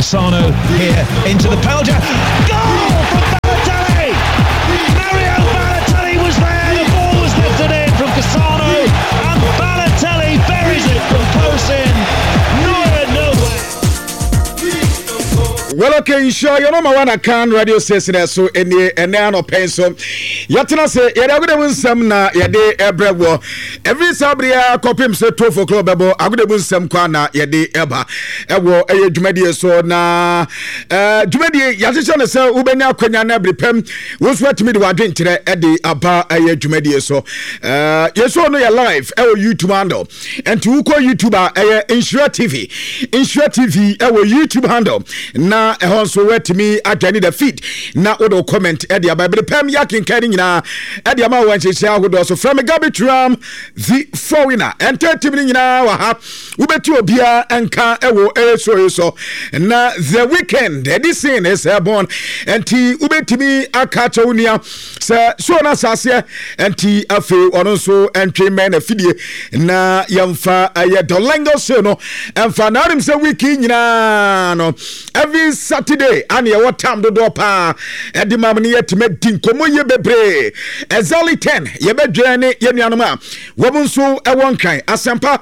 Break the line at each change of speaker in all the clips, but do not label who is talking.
Cassano here into the penalty. Goal from Balotelli! Mario Balotelli was there. The ball was lifted in from Cassano, and Balotelli buries it from close in.
Well, okay, sure, you know my one account radio station so any and now no pencil. Yatana say you are going to some na yade ebrewo. Every Sabria copy him say 12 o'clock bebo. I go to some kwana yade eba. Ewo eye dwumadi so na dwumadi yatishana say ubenya kwanya na brepem. Wo so atimi de wadwen kire e de aba eye dwumadi so. Yeso no ya live ewo YouTube handle. And to uko YouTuber eye Insure TV. Insure TV ewo YouTube handle. Na ehonso wetimi adwane the feed na odo comment e dia bible pem yakin kan nyina e dia ma wanchechia hodo so from garbage ram the foreigner entertainment nyina wa ha ubeti obia enka ewo so na the weekend edison is born enti ubetimi akacha unia so na sase enti afi ono so entwe men afidie na yamfa aye dolango so no emfa na rim se week nyina no every Saturday and your time do pa edi mamni yetime dinkomo ye bebre exactly 10 ye be dwane ye nuanoma wobunso e won kan asempa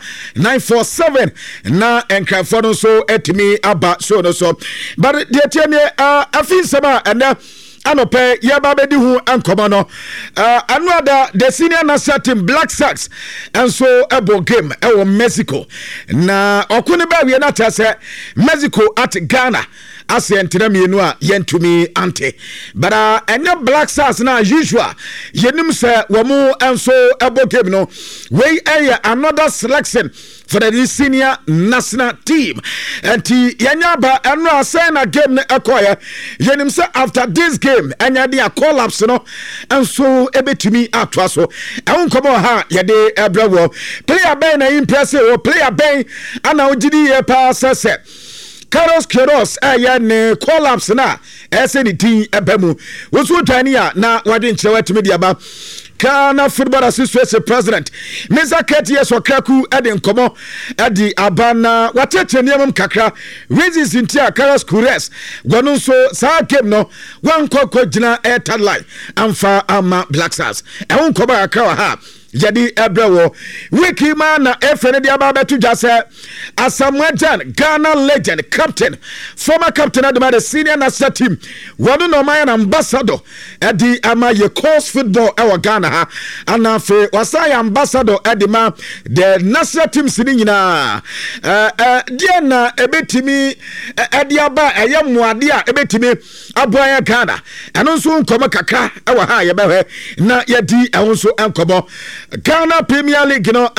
947 na enkrafo no so etimi aba so no so but the tiene afin sema and anope ye ba bedi hu ankoma no another the senior national team Black Sox and so ebo game e Mexico na okuni ba we na tase Mexico at Ghana asentra mienu a yentumi ante but enya Black Stars na usual yenim se womu enso ebo game no we another selection for the senior national team and yenya ba enro asena na game ne ekoya yenim se after this game enya dia collapse no enso ebetumi atwa so enkomo ha yede ebrewo player ben na impressive player ben ana ogidi ye pa sese Carlos Queiroz ne collapse na SNT ebemu wosu tania na wadin chewe timi aba Ghana Football Association President Mr. Ketia Sokraku edi nkomo edi abana wateche niamum kakra reasons intia Carlos Queiroz gwanu so sa game no wankoko jina airtel line amfa ama Black Stars nkomo akra ha Jadi ebrewo wiki man na efene di aba betu jase Asamuejan Ghana legend captain former captain of the senior national team wadu no man ambassador edi ama ye course football ewa Ghana ha anafe wasai ambassador edi ma the national team sini nyina dia na ebetimi edi aba eye muade a ebetimi aboya Ghana eno nso nkoma kakra ewa ha ye behwe na yedi ehun so enkomo Ghana Premier League no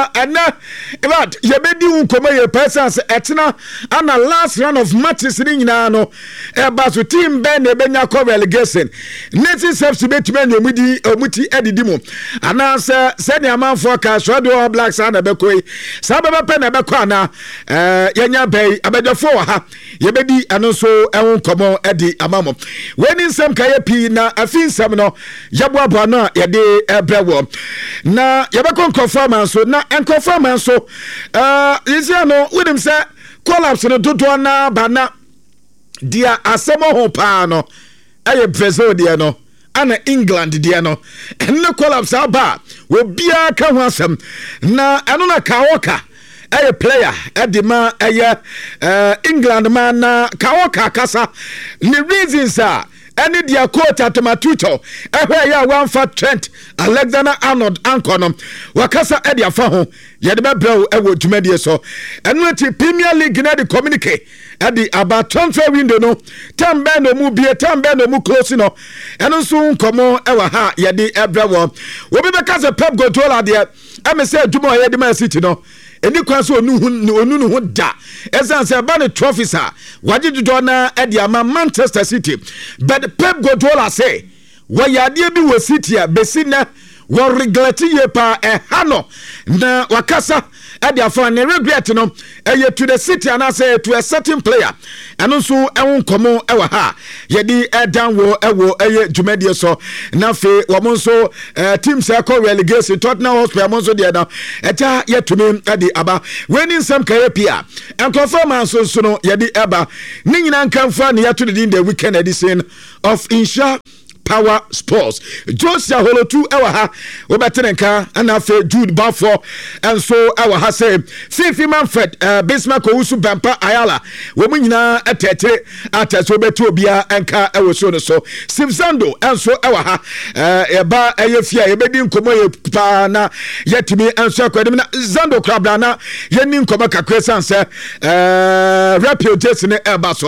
but ye bedi unkomo ye persons etina ana last round of matches ni nyina no baso team ben e benya ko relegation Native Steps betime no omuti edidimu ana se ne amanfo ka Shadow Blacks ana bekoi sa baba pe na beko ana yenya bei abedefo ha ye bedi anonso enkomo edi amamo weni nsem ka ye pi na afinsem no yaboabo na ye de ebrewo na yabekon confirm so na confirm so isia no widim say collapse no dodo na bana dia asemo ho pa no aye Brazil dia no ana England dia no enne collapse aba obia ka ho asem na eno na kawoka aye player edima aye England man na kawoka kasa ni reasons are any dia coach at Matuto ehwe ya wanfa Trent Alexander-Arnold ankonom wakasa edia fa ho ye de bebrew ewo dwumadie so enu ti Premier League na de communicate edi about transfer window no tambe no mu bie tambe no mu close no enu so nkomo ewa ha ye de ebrewo obi be kase Pep Guardiola de ame say dwumo ye de Man City no eni kwanso onu ho da esan se ba ne trophies a wajejudo na edi ama Manchester City but Pep Guardiola say wayade bi wo City a besina wɔ regret ye pa hano na wakasa adiafo ne regret no to the city and I say to a certain player and also komo ewa ha yedi edan wo ewo dwumadi so na fe wo so team circle relegation Tottenham Hotspur mo so de da eta yetumi ade aba winning some career pia and performance so no yedi eba ni nyina nkamfa ne yato the weekend edition of Insha Power Sports. Josia Holotu ewa ha obetenenka ana fe Jude Bafo and so ewa ha say Fifi Manfred Bismarck Owusu Bampa Ayala wo nyina atete ataso betu obia enka ewo so no so Simzando and so ewa ha eba eyefia ebedi nkomo ye pa na yetimi enso akwadem na Zando Krabla na yeni nkomo kakresan se reputation e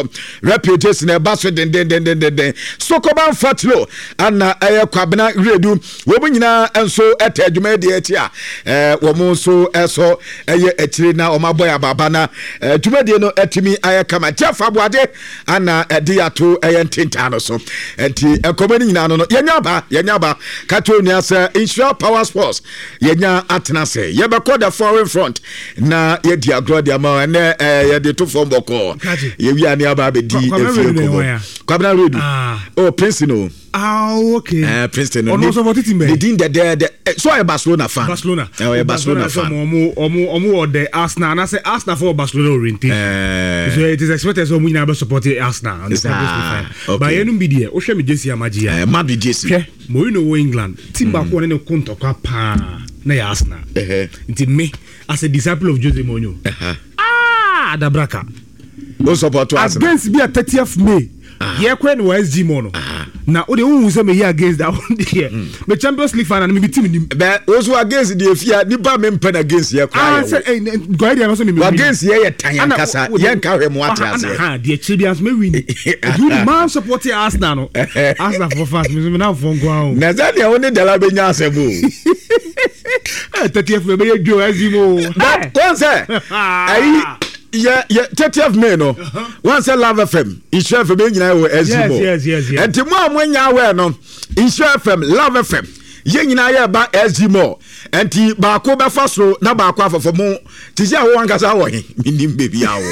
eba so den Sokoban Fatlo ana kwabena redu wo nyina enso etadwuma de etia wo mo so eso ekire na o maboy ababa na dwuma de no etimi kama Jefa Boade ana de ato ntinta no so enti ekomani nyina no yenya ba katoni asa Insha Power Sports yenya atena se yebekọ the foreign front na yedi agro de ama na yedi to form boko yewi ani aba be di efie kwabena redu oh Prince no
okay.
Princeton.
No, so what it mean?
They didn't the so a Barcelona fan.
Barcelona.
Barcelona fan.
Omo the Arsenal. And I say Arsenal for Barcelona oriented. So it is expected so we never support Arsenal on the fan. But you know be there. O share me JC Amaji.
Ma be JC.
Mo you know England. Team back one no konto kwa pa na Arsenal. Until me as a disciple of Jose Mourinho. Dabraka.
No support to Arsenal.
Against be a 30th May. Yeah, when was SG Mono. Now, all the who say me here against that one there. The Champions League fan and me team. But also against the fear, nipa me pen against here. I say, go ahead and also me
against here. Tanya kasa, yen carry mo ati ase.
The champions me win. Do the man support Arsenal? Arsenal for fast. Me now phone go on. Na zani only de la benya asebo. 30th May be Joe Azimo.
One say, yeah, 30th May no. Once a Love FM, Insha FM nyina wo Azimo.
Yes.
And mo amwenya we no, Insha FM, Love FM. Ye nyina ye ba Azimo. Enti ba ko be fa so na ba ko afofo mo. Ti sia wo ankasa wo he. Mindim baby awo.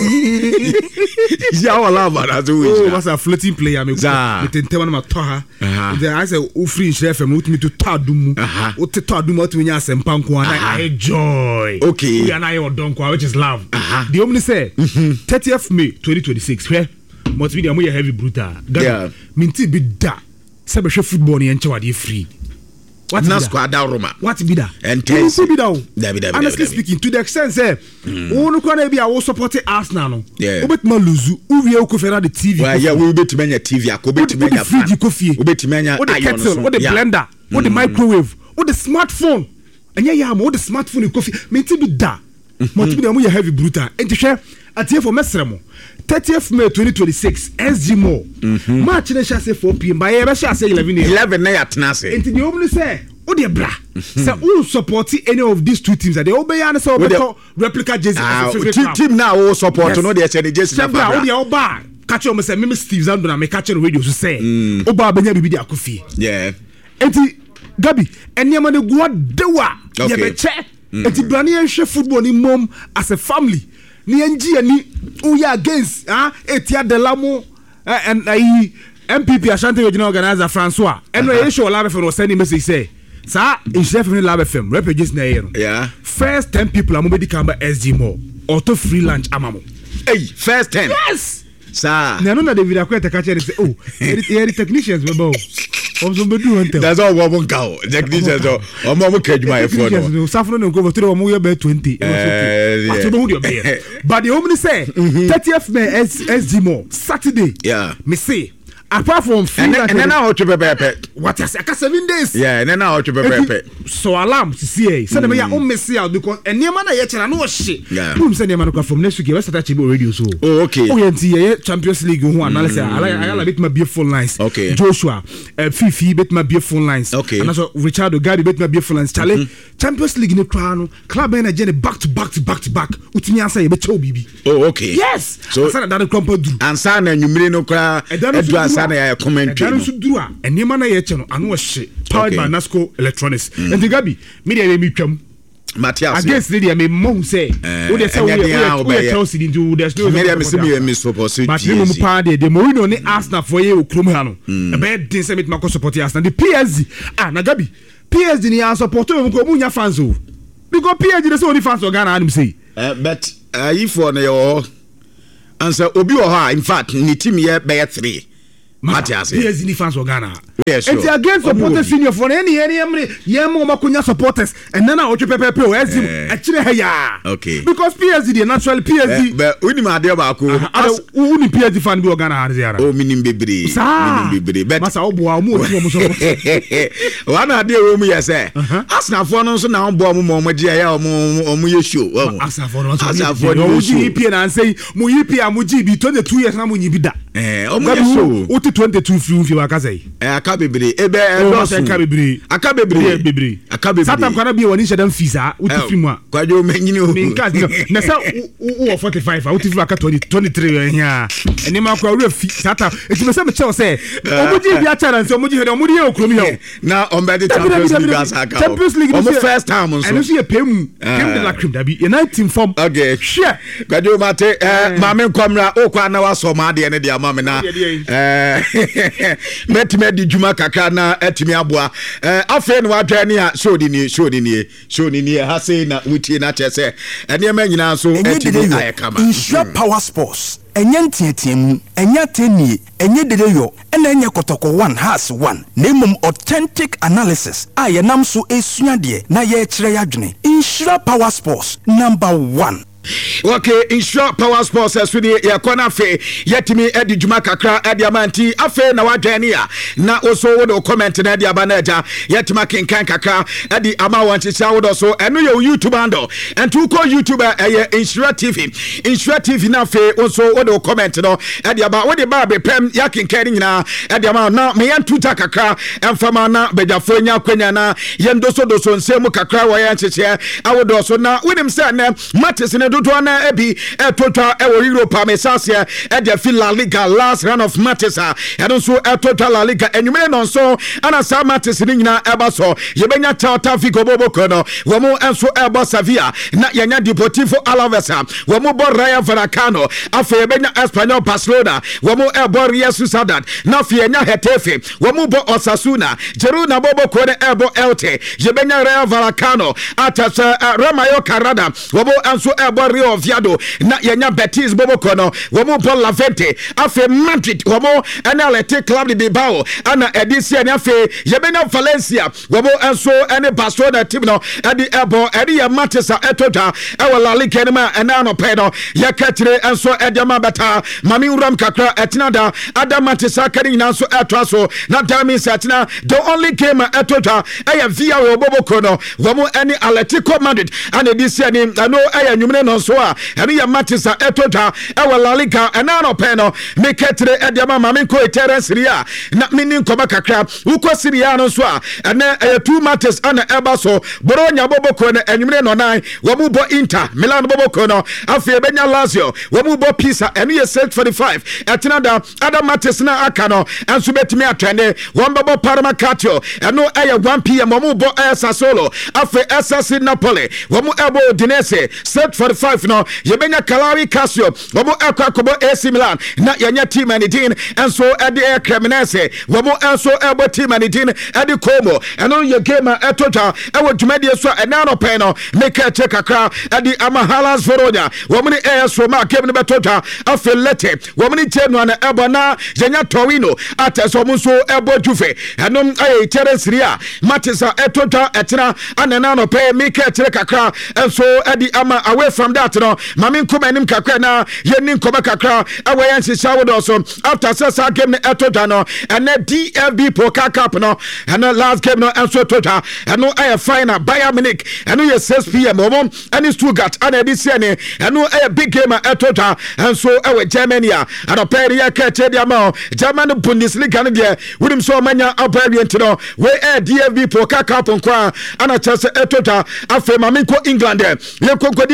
Sia wo love na so we.
Oh, was a floating player me. Tentem na to ha. There I say o free Insha FM with me to tadum. O te tadum o to nya asempa nko ana enjoy.
Okay.
We are na your don kwa which is love. The omni say 30th May 2026 where multimedia mo ye heavy brutal.
Yeah.
Minti bi da. Se be hwe football ni enche wade free.
What na squad down Roma?
What be that?
And
be that. Honestly speaking, to the extent say, no can be a support Arsenal no.
Yeah.
Obet maluzu, uwie ukofera the TV.
Well, yeah, we bet menya TV, akobet menya
fridge coffee.
Obet menya
the kettle, the blender, the microwave, the smartphone. And yeah, the smartphone and coffee. Me be that. Multimedia mo ye heavy brutal. And to share at here for Mesremo. 30th May 2026 SG Mo. March na say 4 p.m. by e say 11 a.m.
11 na yatna say.
Enti the omni say, "O de bra." Say who support any of these two teams that they obey and say replica jersey
team now who support no dey say the jersey na bra.
O de oba catch you say me Steve Zando na me catch on radio so say oba benya bibi dey akofie.
Yeah.
Enti Gabi eniema ne go dewa ye be che. Enti brani enhwe football ni mom as a family. Ni enji ani uya against Etia Delamo and MPP Ashanti Regional Organizer Francois and no issue Lab FM was sending message say sir in chef in Lab FM repages na here.
Yeah.
First 10 people am be come SG Mo auto free lunch amamo.
Hey, first 10.
Yes.
Sir.
Na no na David Akwete catch and say oh, here the technicians we bow.
That's all woman cow. Technicians or mama catch my phone.
No safno no go to mo be 20. But the omni say 30th May SG Mo Saturday.
Yeah.
Me say apart from
and then now to prepare
what I say 7 days.
Yeah, and then now to prepare
so alarm to see say me ya o miss out because enema na ye kira no shit. Who say enema no from next week we start chibo radio so.
Oh okay.
Oh yeah Champions League who analysis I bit my beautiful lines.
Okay.
Joshua Fifi bit my beautiful lines.
Okay.
And also Richard Ogari bit my beautiful lines. Charlie Champions League ni kwano club na je back to back utimi answer ye be chow bibi.
Oh okay.
Yes.
So
answer that crumple do.
Answer na nwumire no kra edu answer na ya commentary
no so duru a enema na ye che no ano hye powered by Nasco Electronics and the Gabi media me twam
Matthias
against the me mo say we dey say we Chelsea into there's no
media me support
but you mo pa de Mourinho ni Arsenal for ye okrom ha no e be din say me ma support Arsenal the PSG na Gabi PSG ni an support we ko mu nya fans o because PSG dey say only fans of Ghana anim say
but if one your answer obi o ha in fact ni team here be 3 Matthias
PSG ni fans of Ghana.
Yes, sure.
It's against supporters senior for any yemo makunya supporters and then I watch pepe actually ya.
Okay.
Because PSG naturally PSG
but we ni ma dey ba ko
uni PSG fan bi o Ghana ha ziara.
O minim bebre. But
masa obo a mu support.
Wana dey we mu yese. Arsenal for no so na obo mu mo gye ya omo ye show.
Arsenal for no so GP na say mu EP a mu GB 22 years na mu nyi bi da.
Omo ye show.
22 fi wakasai
akabebre
satam kana bi woni shedam fisa utifi mu a
kwajo menyini o
na sa wo 45 utifi aka 23 hia enema kwa we fi satam etimese me che say omuji bi acha na say omuji he omuji e okromi he
na ombedi Champions League omo first time so
eno so ye pem de la cream da bi united form
okay
share
kwajo mate mame nkomra okwa na waso ma de ne de ama me na metime di juma kaka na etimi aboa afa no wadwane a show ni ha say na wutie na chese ene ma nyina so etimi ayekama
Insure Power Sports enyantietiemu enyateni enyededeyo ena enye kotoko 1 has 1 nemum authentic analysis ayenam so esuade na ye kire yadwene Insure Power Sports number 1.
Okay, Insure Power Sports asudi ya kona fe yetimi edi juma kakra edi amanti afe na wadwane a na oso wodo comment na edi abanaja yetima kenkan kakra edi ama wanchisa wodo so eno ye YouTube ando entu ko YouTuber Insure TV na fe oso wodo comment no edi aba wode ba be pem ya kenkan nyina edi ama na me yantuta kakra emfama na bejafo nya kwanya na yendoso nsemu kakra wa yanchise awodo so na wonim say na Matis ne dodo na ebi total Europa mesasia de fi La Liga last round of matches and so total La Liga enyume no so ana sa matches ni nyina eba so yebenya Celta Vigo Boboko no wo mo enso eba Sevilla na yenya Deportivo Alaves wo mo bo Rayo Vallecano afa yebenya Espanyol Barcelona wo mo eba Real Sociedad na fi yenya Getafe wo mo bo Osasuna Girona Boboko ne ebo Elche yebenya Rayo Vallecano atasa Rayo Carrada wo mo enso eba Rio Viado na yenya Betis Boboko no wo mo bo Levante afa Madrid wo mo Athletic Club de Bilbao ana edisia na afa yebenya Valencia wo mo enso ene Barcelona team no edi ebo edi ya Matisa etota ewa La Liga ma ena no pe no yakatire enso edema beta mami uram kakra etinada Adam Matisa kani na so etwa so na dami satina the only game etota eya via wo Boboko no wo mo ene Atletico Madrid ana edisia ni no eya nyumne no so a ene ya Matisa etota ewa La Liga ena no pe no mekatire edema mami ko etere Syria na mini nkoma kakra uko Syria no so a ene eya two matches ana eba so Bologna Boboko na enyumre no nine wo mu bo Inter Milan Boboko no afi benya Lazio wo mu bo Pisa enu ye 645 etinada Adam Matis na aka no enso betimi atwene wo mbebo Parma Calcio enu eye 1 pm wo mu bo Sassuolo afi SSC Napoli wo mu ebo Udinese 645 no ye benya Cagliari Calcio wo mu akobo AC Milan na yenya team anidin enso ede Cremonese wo mu enso ebo team anidin ede Como enu ye game etota ewo dwumadi so enano pen no make check kakra edi Amahalas Verona womni AS Roma game no betota afelete womni Genoa na ebo na yenya Torino ateso munso ebo Juve enom aye tere Syria Matisa etota etena anenano pe make check kakra enso edi ama away from that no mami nkomanim kakra na yeni nkoma kakra ewo yensi shawo so after sasa game no etota no ene DFB Pokal Cup no ene last game no enso tota eno aye final Bayern Munich eno ye 6 pm omo any Stuttgart ana edisi ne eno aye big game etota enso ewe Germany ana pere ya kache dia ma German Bundesliga ne de wudim so manya abarient no we DFB Pokal Cup nkwa ana chance etota afa maminko England ye konkodi juma kakra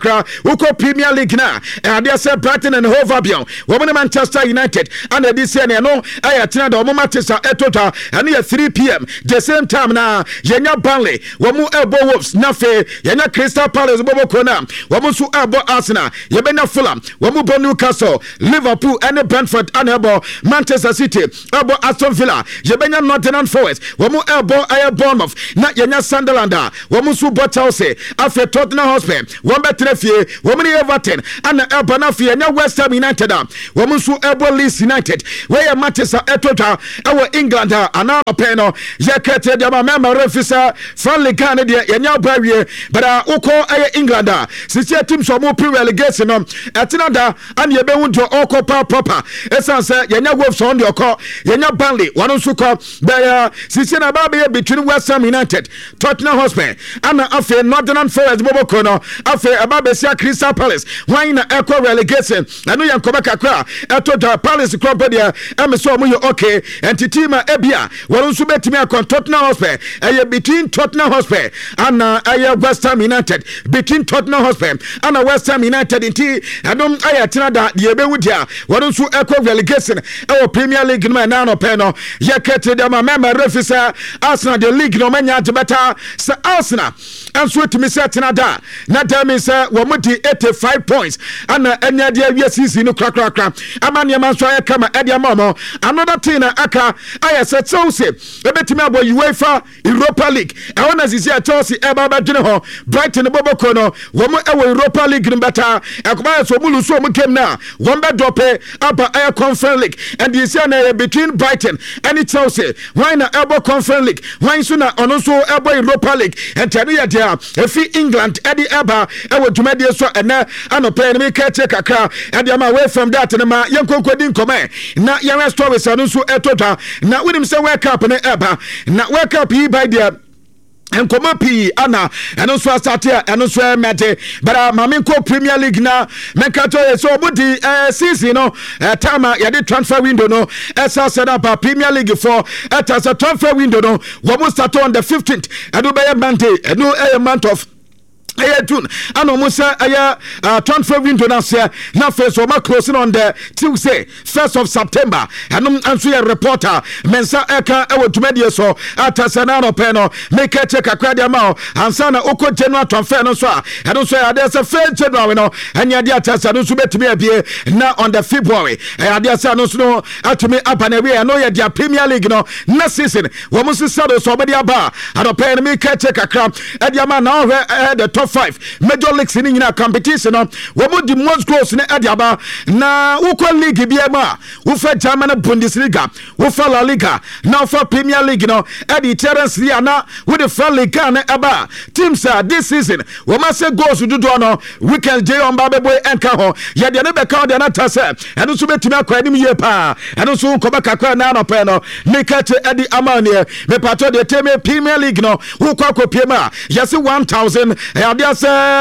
kakra woko Premier League na ade say Brighton and Hove Albion woman Manchester United and this year no ayatina da woman Manchester total and 3 p.m. the same time na yenya Burnley womu ebo Wolves na fe yenya Crystal Palace bobo kona womu su ebo Arsenal yebenya Fulham womu bo Newcastle Liverpool and Brentford and ebo Manchester City ebo Aston Villa yebenya Nottingham Forest womu ebo Bournemouth na yenya Sunderland womu su bo Chelsea afi Tottenham Hotspur wombe trefie womu Everton and ebo na fe yenya West Ham United womu su ebo Leeds United where Manchester total our England ana openo yekete de ma member refisa friendly kan de yenya bawie but uko England sisi team so mo pre relegation no etinada and ye be wunto oko proper esanse yenya Wolves on the oko yenya Burnley wanu so ko be sisi na ba be between West Ham United Tottenham Hotspur and afi Nottingham Forest bobo kono afi ababesia Crystal Palace wine na eco relegation anu yankoba kakra etoda Palace club dia emeso mo okay entity ma ebia wanu so betimi akon Tottenham Hotspur between Tottenham Hotspur and West Ham United between Tottenham Hotspur and West Ham United inti adom ayatina da ye be wudia wanu so eco relegation Premier League no na no pe no yekete de ma member refisa Arsenal the league no manya better say Arsenal and so to me setina da na tell me say wo mudi 85 points and enya de awia season no krakra amane man so kama edia mama another thing aka ayese Chelsea ebetimi abo UEFA Europa League I wanna see Chelsea eba badwene ho Brighton boboko no wo mo ewo Europa League no better ekoma so mulu so mo kem na wo be dope aba air Conference League and this year na between Brighton and Chelsea why na ebo Conference League why so na ono so ebo Europa League and tell you there if England edi eba ewo dwumade so ena anope me kete kakra and am away from that na ma yenkonkodi nkome na yen stories anu so etota na winim say World Cup na eba na World Cup yi by there and come up ana and also start here and also mate but maminko Premier League na menkato so budi season no time ya the transfer window no esa set up a Premier League for as a transfer window no we will start on the 15th and be Monday and no month of Ayatun and almost transfer window now first of closing on the Tuesday 1st of September and answer a reporter Mensa Eka ewo tumedia so atasanano peno make a check a credit amount and sana oko general transfer no so and also there's a fair general no and yadia tasa no so bet me now on the February yadia sa no so to me up and away no yadia Premier League no next season we must settle so be aba and pay me check a crap ediama now the top 5 major leagues in competition we mo the most goals in Adiaba na uko league biema we for German Bundesliga we for La Liga now for Premier League no Eddie Terence Liana with the for Liga na aba teams this season we must say goals to do no weekend J on Babe Boy enka ho ya de na be ka de na tase eno so betimi akwa nim ye pa eno so ko baka kwa na no pe no make it Eddie Amane me pato de teme Premier League no who kwa ko piema yes 1000 there's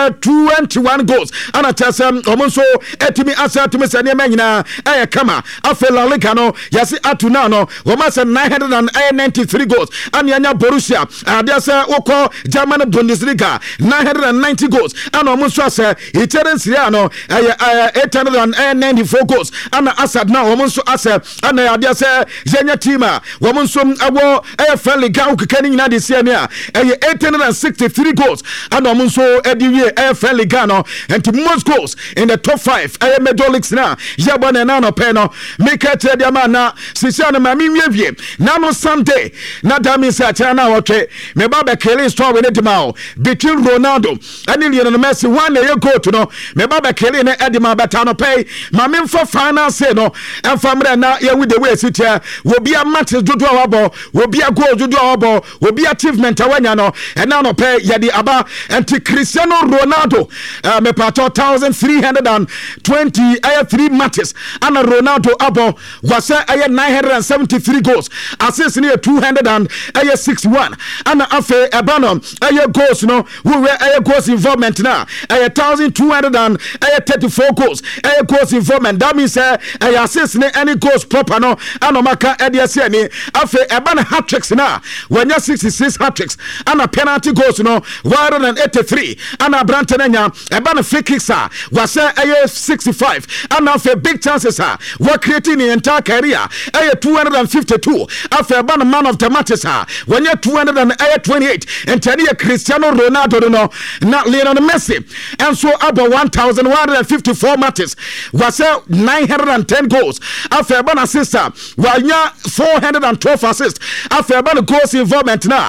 21 goals and I tell some almost so etimi asa to me say na nyina e kama afela Liga no yes atuna no we must 993 goals and yanya Borussia there's oko German Bundesliga 990 goals and almost so say Italian Serie no 894 goals and Asad now almost so asa and there's Zenya Tima we so awo AFL Liga ukekani nyina this year na 863 goals and almost so Ediwe AFL Liga no and to most goals in the top 5 major leagues na yabana na no peno make it the man na sisiana mami wie na no Sunday na dami sa chana wotwe me ba be kele store we ne dima between Ronaldo and Lionel Messi one year go to no me ba be kele na edima beta no pay mami for final say no and famre na ye with the way sit here will be a match dodo awabo will be a goal dodo awabo will be achievement awanya no and now no pay ye di aba and Cristiano Ronaldo me pato 1320 3 matches and Ronaldo abo was 973 goals assists near 261 and afe ebano goals no we were goals involvement now 1234 goals goals involvement that means assists any goals proper no anomaka ediase ni afe ebano hat tricks now when you 66 hat tricks and a penalty goals no 183 63 ana Brantananya ebana free kicks was 65 and after big chances were creating the entire career 252 after ebana man of the matches when you 228 and Tania Cristiano Ronaldo no not Lionel Messi and so about 1154 matches was 910 goals after ebana assist wanya 412 assists after ebana goals involvement now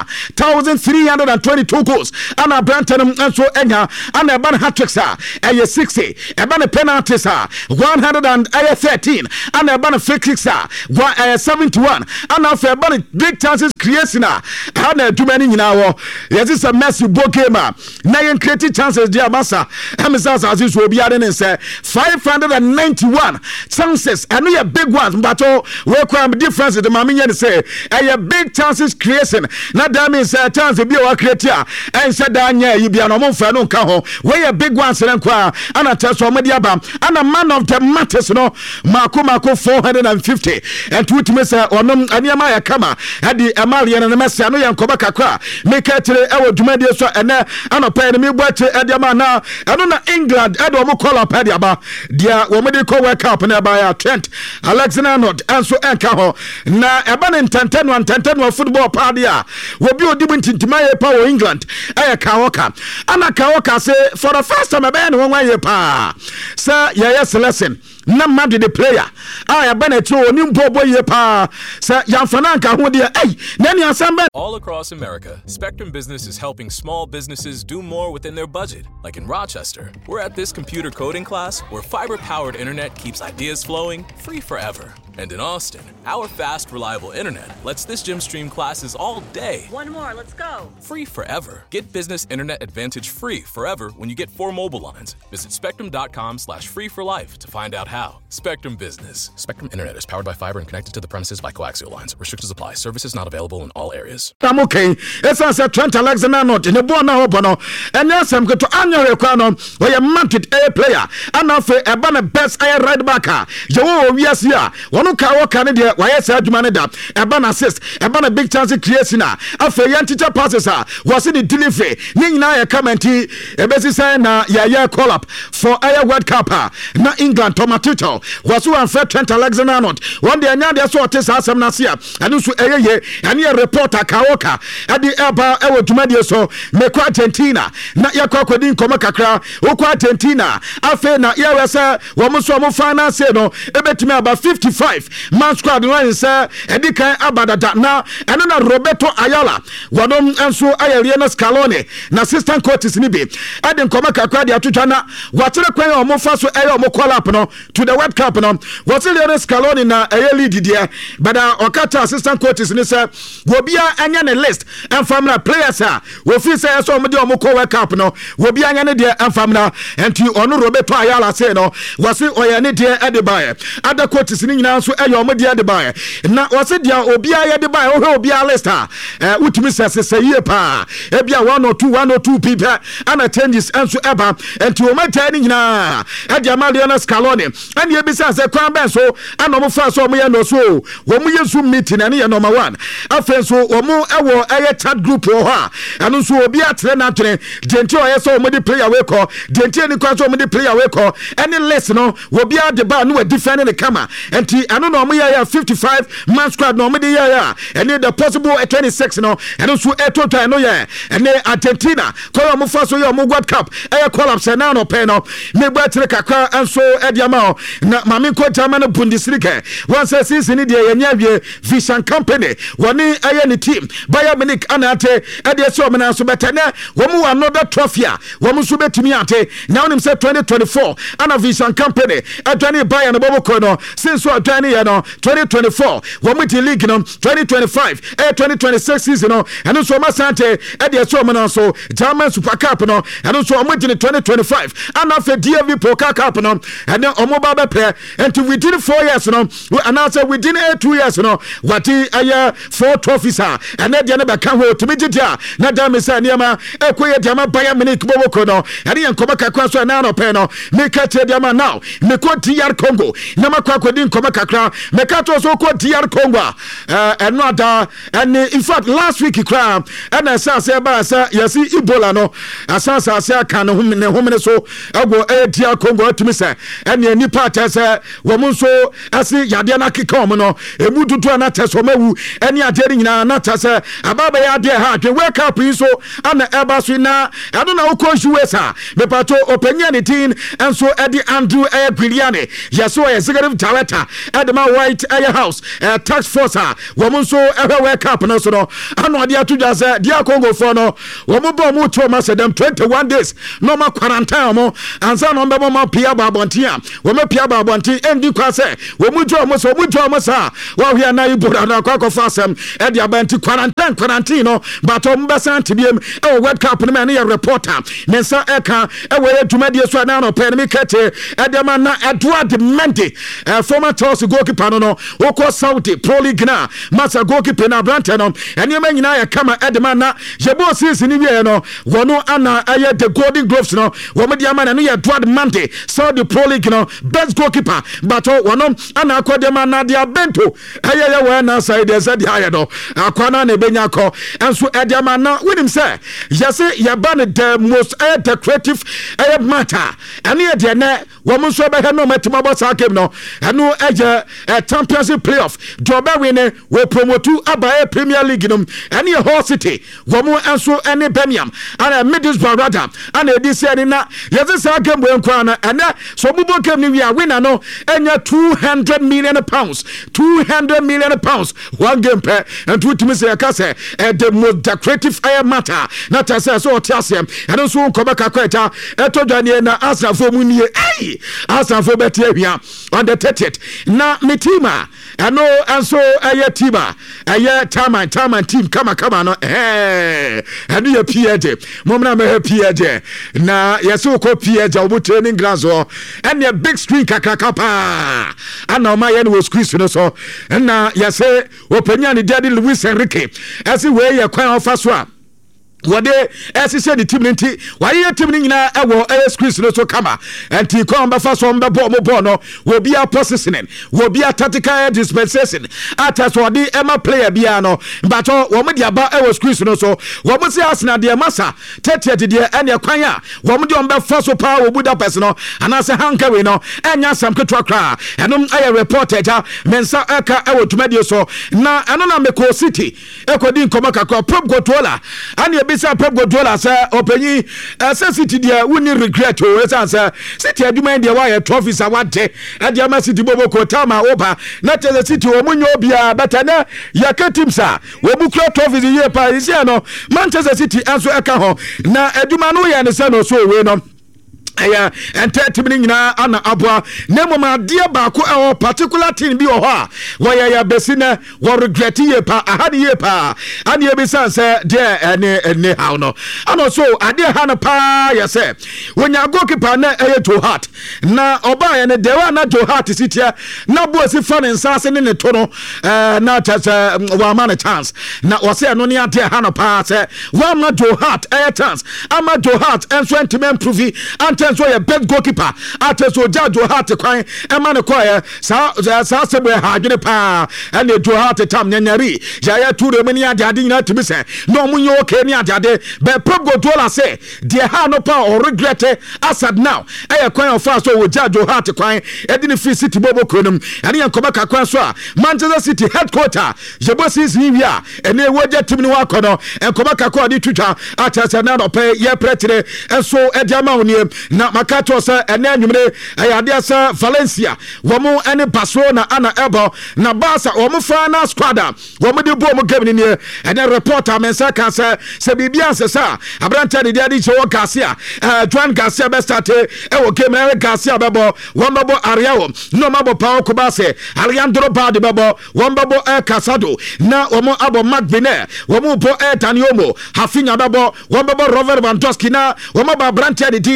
1322 goals and Brantanam and so enya and ebana hat-tricks 60 ebana penalties 113 and ebana free kicks 71 and after ebana big chances creation and too many now yes is a messy ball game na yen create chances dia massa emisa as will be adding say 591 chances and we big ones but we crime difference the maminya say a big chances creation na that means chance be o create here and said anya you be an omonfa no nka ho we big ones ren kwa ana teso omedi aba ana man of the matches no mako 450 and to me say onom aniama ya kama adi emali na messa no yankoba kakra make tire ewo dwumade so ene anopa ne me boache adiama na eno na England edo omo call up adiaba dia wo mede ko World Cup na ba ya Trent Alexander-Arnold enso enka ho na eba ne ntenten football party wo bi odibu ntintima ye pa wo England kawoka ana kawoka say for the first time eba ne won ye pa say yes lesson na mad the player eba na ti oni mpobo ye pa say yamfana nka ho dia nani asamba.
All across America, Spectrum Business is helping small businesses do more within their budget. Like in Rochester, we're at this computer coding class where fiber-powered internet keeps ideas flowing free forever. And in Austin, our fast, reliable internet lets this gym stream classes all day.
One more, let's go.
Free forever. Get business internet advantage free forever when you get 4 mobile lines. Visit spectrum.com/free for life to find out how. Spectrum Business. Spectrum Internet is powered by fiber and connected to the premises by coaxial lines. Restrictions apply. Services not available in all areas.
I'm okay. It's a Trent Alexander-Arnold in the Bona Obono. And yes, I'm going to annual requirement where a market A player. And now for a banner best air right backer. Joe, yes, yeah. One Kawa Canada, why yes, Jumaneda, a ban assist, a ban a big chance creation. After young teacher passes was in the delivery. Nina a comment, a basic sign, ya call up for Air World Cup. Na England, Tomatito, was who unfair Trent Alexander-Arnold. One day, another sort of Sam Nasia, and also and here reporter Kawoka at the Eba Ewo Jumadio so, make Argentina, not your crocodile Comakakra, Oko Argentina, Afe na Yawasa, Wamuso finance, no, ebetime about 55 man squad line say Edika Abadada na and Roberto Ayala, Wadom Enso Ayaliana Scaloni, na assistant coaches ni bi. Eden Comakakra dia tutana, watire kwen omofa so eyo omokola up no to the World Cup no. Watire Scaloni na lead dia, but Okata assistant coaches ni say Wobia anya ne list and family players we feel say so omde omoko World Cup no Wobia anya ne dia and family and to onu Roberto Ayala say no wasi oyane dia Adebayo other coaches ni nyina so eyo omde Adebayo na wasi dia obia Adebayo o obia list utimi say ye pa ebia 102 people and changes and so eba and to omata ni nyina edia Mariano Scaloni and ye bisa say kwan ben so anomo fa so omo ye no so wo mu yesu meeting na ye number 1 afenso omo ewo eye chat group ho ha anu so obi atre na atre denti o yeso omo di player we call denti ni kwa so omo di player we call any list no obi ade ba no defend the camera enti anu no omo ya 55 man squad no omo di ya and the possible 26 no anu so total no ya and Argentina call omo fa so ya omo World Cup eye collapse na no pe no me gba atre kakra anso ediama na mami ko German Bundesliga once season ni de yenya wie Vision Company woni aye ni team Bayern Munich anate ade so mena so betane wo mu another trophy wo mu so betumi ate now nim say 2024 ana Vision Company adwane Bayern bobo ko no since so adwane ye no 2024 wo mu di league no 2025 2026 season no and so masante ade so mena so German Super Cup no and so mo di 2025 ana fe DFB Pokal Cup no and omo baba pair and within 4 years no and answer within 2 years no what I 4 trophies and then the other can hold to me na dame say niama ekoye diama Bayern Munich boboko no and yen komaka kwaso na no pe no make it diama now me ko DR Congo na makwa kwedi nkoma kakra me ka to so ko DR Congo and no ada and in fact last week kra and say ba say yes Ebola no asansa say aka no home so agwo DR Congo to me say and ni part say wo mun so asi yade na kika mo no emu dudu na teso mawu eni adere nyina na tase ababa ya de ha dwe wake up so ana eba so na ado na ukonshi wesa me pato openya ne tin enso edi Andrew Gwiliane yeso executive director Edema White House tax force wo mun so wake up no so no ano ade atudwa se dia Congo for no wo mo bo mo to ma se dem 21 days no ma quarantine mo ansa no be mo pia babonti a wo ma pia babonti endi kwa se wo mu jo mo sa wo hia na ibura na kwa fasem e dia banti quarantine no but o mbesa ntibiem e World Cup no me na reporter mensa eka e we adwumadie so na no pe me kete e dia ma na Edward Mendy former Chelsea goalkeeper no woko Saudi Pro League na masa goalkeeper na Brantford no ene ma nyina ya kama edema na yebo season ni wie no wono ana aye the Golden Gloves no wo me dia ma na no Edward Mendy Saudi Pro League no best goalkeeper but wono ana akodema na dia bento aye we na side said aye no akwana na benya ko enso edema na winim say yese ya ban the most decorative matter ene de ne wo mo so be he no matima boss akem no eno eje championship playoff jobe win we promote aba Premier League no ene Hull City wo mo enso ene Birmingham and Middlesbrough rather and edi say na yese say akem we nkwa na ene so bubo kem ni we a winner no enya 200 million pounds 200 million pounds one game pair and to me say akase the most decorative matter not as so tiasem and so nkobaka kweta etodwane na Arsenal for mu nie Arsenal for betia hia on the 30th na metima and no and so tiba time team kama no and you PJ momna me PJ na yeso ko PJ obo training ground so and the big screen kakakapa and na my yen was squeeze no so and na yese openya ni Daddy Luis Enrique as we ye kwan ofa so a wode esise the team nti waye team ni nyina ewo squeeze no so kama enti kon ba fa so mbe bo no wo bia positioning wo bia tactical dispensation atas wode ema player bia no but wo mo dia ba ewo squeeze no so wo mo si Arsenal de masa tete de ene kwan a wo mo de on be fa so pa wo Budapest no anase Hungary no enya sam ketwa kra enom aye reporter ja mensa eka ewo tumadie so na eno na Meko City ekodi nkoma kakra Pep Guardiola ane bisa Pep Guardiola say openyi City dia woni regret o say City aduma dia wa trophies awade adia ma City bobo ko tama oba na Chelsea City o munyo bia betana ya team sa wo bukro trophies ye pa isi no Manchester City anso eka ho na aduma no ya ne say no so we no aya entertainment nyina ana aboa nemoma dia ba ko e particular team bi ho a wo ya besina wo regret ye pa ahani ye pa ani e bi sanse dia ene how no ano so ade ha no pa ya se wonya goalkeeper na e to heart na oba ya ne dewa na to heart sitia na bo si fan nsase ne to no na chance wa man a chance na wo se no ne ade ha no pa se wa ma to heart e chance ama to heart enso ntime improve so your best goalkeeper ateso Joe Hart kwan e ma ne koye sa sebe ha dwene pa and the Joe Hart tam nyanyari ya ture mani ade nyina timi se no munyo okay ni ade be Pep Guardiola say the ha no pa or regret asad now e kwan of so wo Joe Hart kwan e di ne free City bobo kronum and yan kobaka kwan so a Manchester City headquarter jebo season wi a ene woje tim ni wa kono en kobaka kwa di twitwa atese na no pe ye pretire enso e dia ma wonie na makato sa ene anwumre ayade sa Valencia womo ene Barcelona ana ebo na Barca womo final squad womo de bo mo game ni ene reporter mensa kan se bibia sa abranta de dia di chewo Garcia Juan Garcia be start e wo game na Garcia bebo womo bo Ariao no mabo Pau Kubase Alejandro Balde bebo womo bo Casado na womo abo Magbine womo bo Dani Olmo Rafinha bebo womo bo Robert Lewandowski na womo ba abranta de din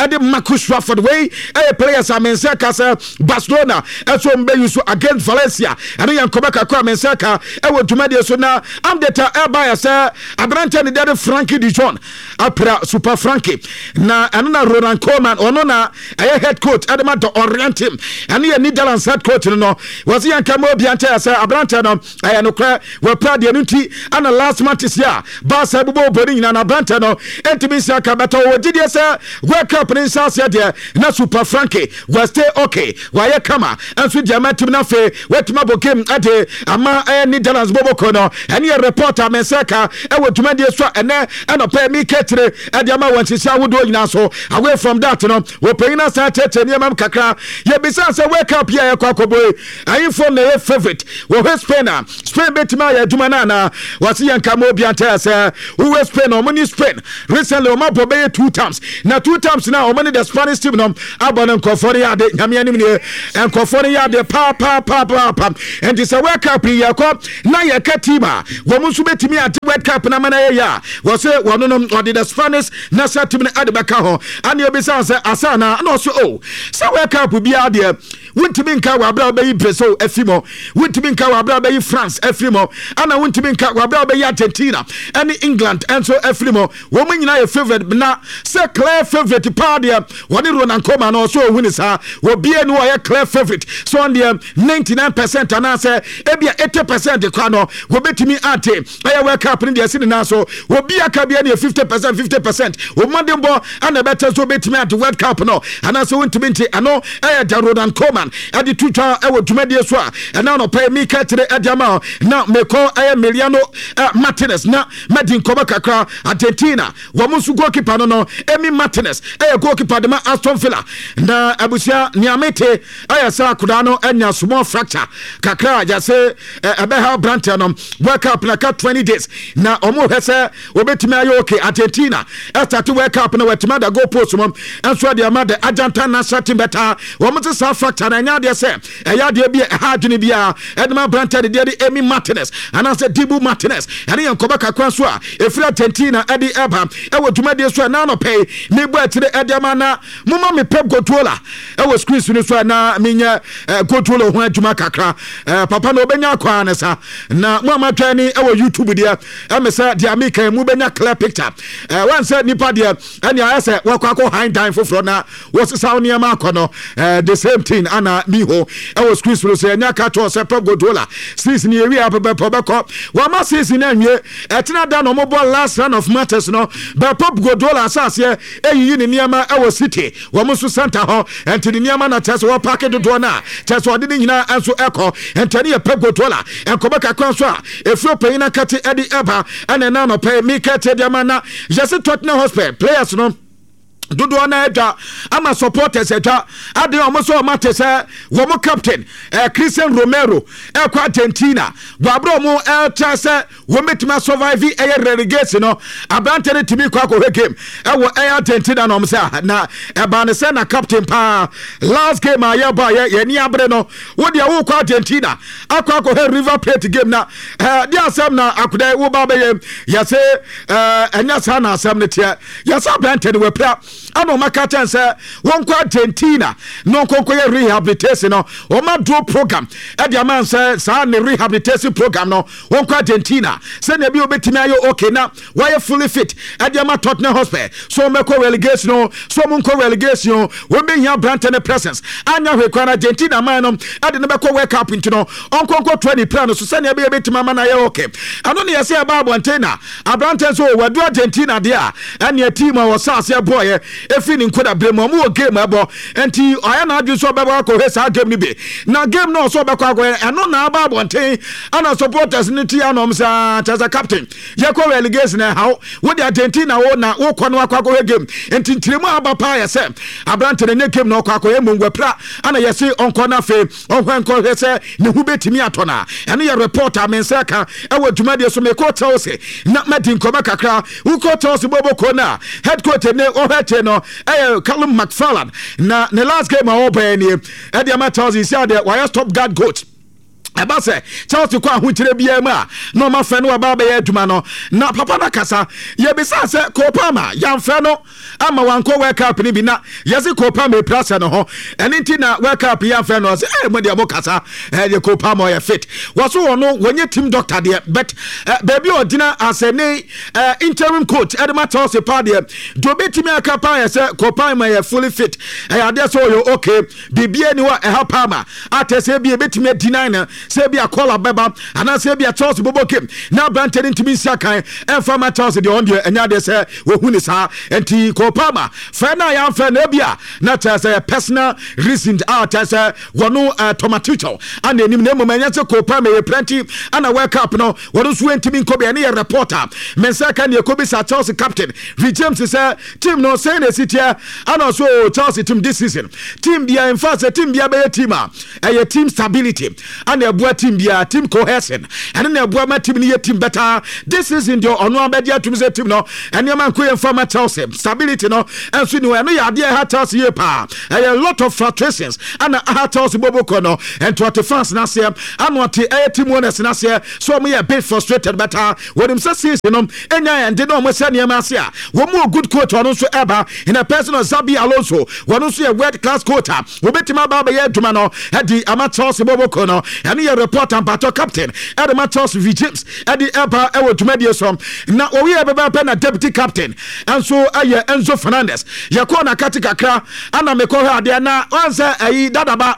ɛde Marcus Rashford way players amensa kasa Barcelona ɛso mbe yuso against Valencia ɛno yɛ nkɔbɛ kakra amensa ka ɛwɔ dwumadi so na amdeta ɛba yɛ sɛ abrante ne de Frankie de Jong apra Super Frankie na ɛno na Ronald Koeman ɔno na ɛyɛ head coach ɛde ma to orient him ɛno yɛ Netherlands head coach no wɔsi yɛn kama obi ante yɛ sɛ abrante no ɛyɛ no kra wɔpra deɛ no nti ana last month is here Barca bubo boni nyina na abrante no entimi sia ka bɛtɔ wɔ gidie sɛ World Cup ne nsa ase deɛ na Super Frankie was stay okay wɔyɛ kama ɛnso deɛ matim na fe wɔtuma bo game ade ama Netherlands bobo kono ɛne yɛ reporter menseka ɛwɔ dwumadie so ɛnɛ ɛnɔpɛ mi ketire ɛde ama wɔn sisi awodo nyina so away from that no wɔpɛnyina sa tete ne mam kakra yɛ bisa sɛ World Cup yɛ kɔ akɔboe ayifo na yɛ favorite wɔ Spain betima yɛ dwuma na na wɔsi yɛn kama obi ante sɛ wɔ Spain ɔmo ni Spain recently ɔmo abɔ bɛyɛ 2 times na 2 times na ɔmo ni the Spanish team no abɔ ne nkɔfɔ ne yɛ ade nyame anim ne nkɔfɔ ne yɛ ade pa ɛnti sɛ World Cup yɛ kɔ na yɛ ka team a wɔn nso betimi ate World Cup na mana yɛ ya wɔsɛ wɔn no ɔde the Spanish national team ne ade bɛka ho ani obi san sɛ asana na ɔso o sɛ World Cup bi adeɛ wontimi nka wabra bɛyi Brazil afimo wontimi nka wabra bɛyi France afimo ana wontimi nka wabra bɛyi Argentina ɛne England ɛnso afimo wɔn nyina yɛ favorite na sɛ clear favorite pa deɛ wɔne Ronald Koeman no so win sa wɔbie no wɔyɛ clear favorite so on deɛ 99% ana sɛ ebia 80% kwa no wɔbɛtimi ate ɛyɛ World Cup ne deɛ sine na so wɔbia ka bia ne 50% wɔmɔden bɔ ana bɛtɛ so wɔbɛtimi ate World Cup no ana so wontimi nti ano ɛyɛ Ronald Koeman ɛde tutwa ɛwɔ dwumadie so a ɛna no pɛ mi kɛtire ɛde ama na mekɔ ɛyɛ Emiliano Martinez na medin kɔba kakra Argentina wɔn nso goalkeeper no Emi Martinez ɛyɛ goalkeeper de ma Aston Villa na abusia niamete ɛyɛ sɛ akoda no ɛnya small fracture kakra ya sɛ ɛbɛha Branton no World Cup na ka 20 days na ɔmo hɛ sɛ obetimi ayɛ okay Argentina ɛstart World Cup na wɔtimi da goal post mom ɛnso de ama de Argentine national team beta wɔn te sa fracture na nya de sɛ ɛyɛ de bi ɛha adwene bia ɛdema Branton de Emi Martinez anase Dibu Martinez ɛne yɛn kɔba kakra so a ɛfiri Argentina ɛde ɛba ɛwɔ dwumadie so na no pay me bɔ ɛtire ɛde ama na moma me Pep Guardiola ɛwɔ screen so so na menya Guardiola ho adwuma kakra papa no obenya kwa ne sa na mo amatwa ni ɛwɔ YouTube dia ɛmesa de America mu benya clear picture wan sɛ nipa dia ɛne ayɛ sɛ wakɔ high time foforo na wɔsesaw ne ma akɔno the same thing ana miho ɛwɔ screen so so nya ka to sɛ Pep Guardiola season ye wi abɛbɛkɔ wa ma season anwie ɛtena da no mo bɔ last round of matches no but Pep Guardiola asase eyiyi ne niama ɛwɔ City wo mo so center ho enti ne niama na tɛso wa package do na tɛso ɔde ne nyina enso ɛkɔ enti ne Pep Guardiola ɛnkɔbɛ kakra so a efuro panyina kate ɛde ɛba ɛna na no pɛ mi kate de ama na Jesse Tottenham Hotspur players no dodo na edwa ama supporters edwa ade omo so mate sɛ wo mo captain Christian Romero ekwa Argentina wabro mo elcha sɛ wo metima survive relegation no abante ne timi kwa ko game ɛwɔ Argentina no mse na eba ne sɛ na captain pa last game aye ba ye ni abre no wo de wo kwa Argentina akwa ko River Plate game na de asem na akoda wo ba be ye se enya sa na asem ne tie ye sa abante ne we pra ano makata nse won kwa Argentina no konkoye rehabilitation no o ma do program e dia man se sa ne rehabilitation program no won kwa Argentina se na bi obetimi ayo okay na why fully fit e dia ma Tottenham Hotspur so meko relegation no so mo nko relegation we be hia Branton presence anya hwe kwa Argentina man no e de ne beko World Cup into no onkonko 20 plan so se na bi betimi ma na ye okay ano ne yese ba Argentina Branton so wadu Argentina dia anya team a was ase boy efi ni nkoda bremo mo game abo enti oya na adu so beba ko hesa game ni be na game no so beka ko eno na aba bonten ana supporters ni ti anom sa as a captain ye ko relegation na how wo the Argentina wo na wo ko no akwa ko game enti ntiremu aba pa ye se Abrante ne game no akwa ko emongwa pra ana ye se onko na fe onhwan ko he se ne hu betimi atona eno ye reporter menseka e wo dwumade so me ko tell se na medin ko kakra wo ko tell se bobo ko na head coach ne o hete no Callum McFarlane na the last game I open here Eddie Amateur is here why stop guard coach Abase Chelsea kwa huntire bia ma no ma fe no aba ba ya aduma no na papa na kasa ye bisa se Kopama yamfe no ama wanko World Cup ni bi na yesi Kopama e prasa no ho enti na World Cup yamfe no se mo de mo kasa ye Kopama ye fit waso wono wonye team doctor de but baby odina asene interim coach Edema Chelsea pa de do betimi akapa ye se Kopama ye fully fit ade so yo okay bibia ni wa Pama atese bia betimi deny na se bia call beba ana se bia Chelsea bobokem na branted ntimi siakan enfama Chelsea de on de enya de se wo hu ni sa enti Kopama fa na ya fa na bia na tese personal reason out tese wono tomatucho ana enim na momanya se Kopama ye plenty ana World Cup no wono so ntimi nkobe na ye reporter mensa kan ye kobi sa Chelsea captain James say team no say na sitia ana so Chelsea team this season team bia in fact team bia be team a team stability and a boy team bia team cohesion and na boy ma team ni team better this is in your ono abedia to say team no and your man ko informa Chelsea stability no and so no ya dey ha Chelsea ye pa a lot of frustrations and ha Chelsea boboko no and to the fans na say and what a team owners na say so me a bit frustrated better when him say season no enya and no mo say niam ase a wo mo good coach ono so eba in a person of Xabi Alonso wono so a world class coach wo betima ba ba ye duma no edi Chelsea boboko no and your reporter and pato captain Edema Chelsea James edi eba e wo duma die so na wo we eba pe na deputy captain and so aye Enzo Fernandez ye ko na katika kra ana me ko ha de na onse ayi dadaba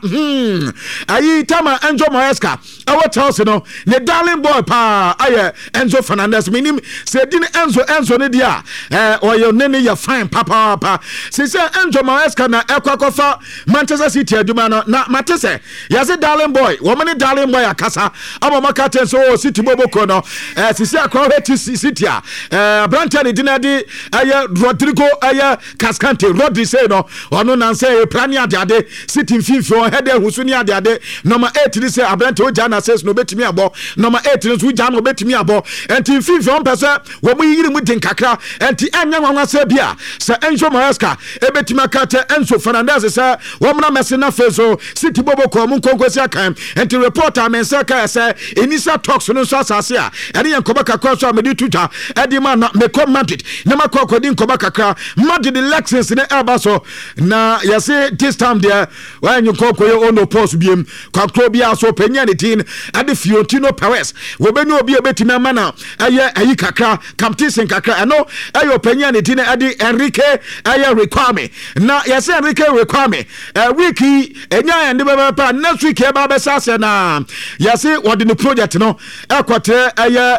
ayi tama Enzo Maresca awo Chelsea no ne darling boy pa aye Enzo Fernandez minim se din Enzo ne dia oyo ne ya fine papa se Enzo Maresca na ekwakofa Manchester City aduma no na matese yase darling boy woman darling boy akasa aba makate so City boboko no se akwa heti City Branton dinadi aye Rodrigo aye Cascante Rodri say no ono nan say plan ya ade City fifo head husu ni ade number 8 ni say Branton Ojana says no betimi abo number 8 ni so Ojana betimi abo enti fifo on pese wo mu yiri mu din kakra enti anya nwanwa say bia say Enzo Maresca ebetimi akate Enzo Fernandez say wo mna mesena feso City boboko mu konkwesi akan enti reporter men say ka say initial talks no so asase a ene yankoba kakra so amedi tuta edi ma na meko Madrid na makoko din koba kakra Madrid elections ne eba so na yase this time there when you koko yo ono post biem kakro bia so penya ne tin ade Fiorentino Perez we benyo obi ebetimi mana ayi kakra competition kakra eno ayo penya ne tin ade Enrique aye Requame na yase Enrique Requame wiki enya ende baba pa next week e ba be sase na yase wodi ne project no ekotre aye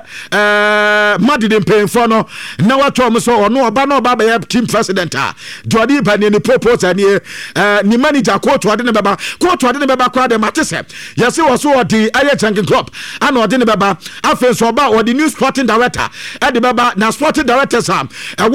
Madrid paying for no na wato mo so ono oba na oba be team president Jody ba ne propose ni manager coach wade ne baba kwa de matese yase wo so odi aye Jurgen Klopp ana odi ne baba afen so oba odi new sporting director e de baba na sporting director sam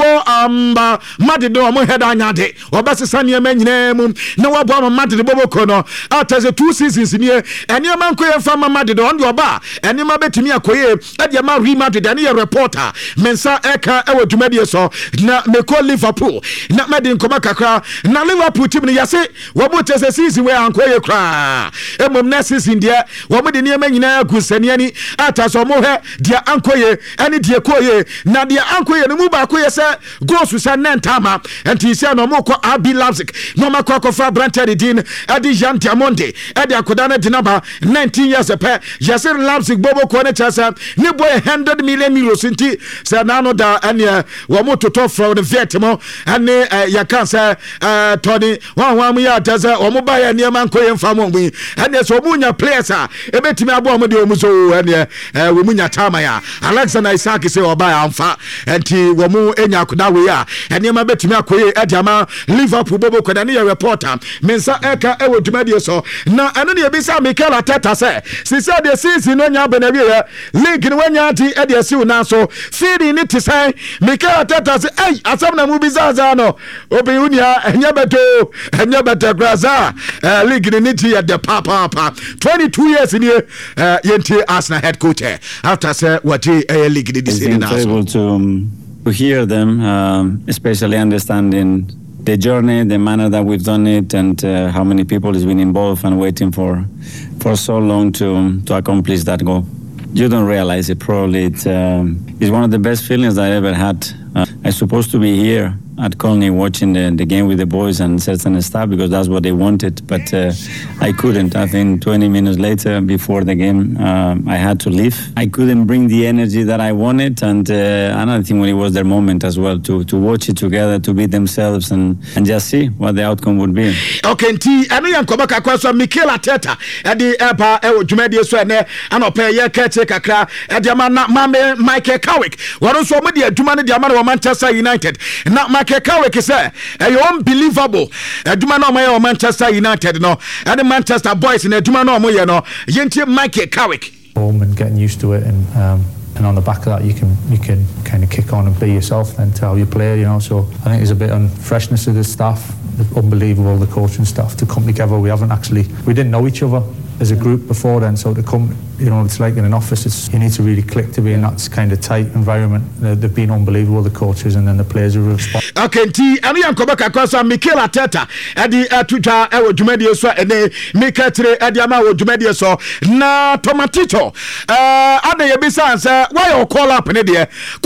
ewo Madrid no mo head anya de oba sesa ne ma nyina mu na wabo ama Madrid boboko no after the 2 seasons ni ene ma nko ye fama Madrid on de oba ene ma betimi akoye e de ma Real Madrid ene ye reporter mensa eka ewo dwumadie so na meko Liverpool na medin koma kakra na Liverpool team ni yase wabo tese season we ankoye kra emom na season dia wabo de niam nyina agusani ani ata so mo he dia ankoye ene dia koye na dia ankoye no mu ba koye se goals sa nantama enti sia no mo ko RB Leipzig no makoko fa Branton din adi Jean Diamonde adi akoda na dinaba 19 years pe yase Leipzig bobo ko ne chasa ne boy 100 million euros nti se na no da ene wo mo toto from the Vietnam ane ya kansa Tony wa mu ya taza wo mo ba ya ne man ko yemfa mo mu ane so mu nya players a ebetimi abo mo de o mu so ane wo mu nya tama ya Alexander Isaac se oba ya amfa enti wo mu enya akoda we ya ene ma betimi akoye adi ama Liverpool bobo ko na ne reporter mensa eka ewo dwumadie so na eno ne ebisa Mikel Arteta se said the season no nya benawie ya league ni wanya ati e de siu na so feeding ni ti sai Mikel Arteta se asam na mu bizaza no obi unia enya beto graza league ni ti ya de papa 22 years in here yenti Arsenal head coach after say what league ni this season now
able to hear them especially understanding the journey, the manner that we've done it, and how many people has been involved and waiting for for so long to accomplish that goal. You don't realize it probably. It's one of the best feelings I ever had. I'm supposed to be here at Colney watching the game with the boys and certain staff because that's what they wanted, but I couldn't. I think 20 minutes later, before the game, I had to leave. I couldn't bring the energy that I wanted, and another thing when it was their moment as well, to watch it together, to beat themselves and just see what the outcome would be.
Okay, I know Yankobaka Kwaso, Mikel Arteta, at the Empa, Jumedia Swene, and Opea Kete Kakra, at the Mame Michael Carrick. What also with the Jumani Diamano Manchester United, not Michael Carrick is there. Unbelievable. Jumano Mayo Manchester United, no, and the Manchester boys in the Jumano Moya, no, Yenchi Michael Carrick.
Home and getting used to it, and on the back of that, you can kind of kick on and be yourself and how you play, you know. So I think there's a bit of freshness of the staff, unbelievable, the coaching staff to come together. We didn't know each other as a group before then, so to come, you know, it's like in an office, you need to really click to be in that kind of tight environment. They've been unbelievable, the coaches, and then the players who respond. Okay,
and Yankobaka Kwasa, Mikel Arteta, at the Twitter, Jumedia so, and Mikel at the Ama Jumedia so, na Tomatito, Ade Yabisa, why you call up in it?